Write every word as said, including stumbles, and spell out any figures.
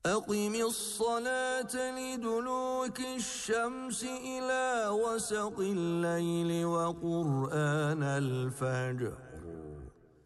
أقم الصلاة لدلوك الشمس إلى وسق الليل وقرآن الفجر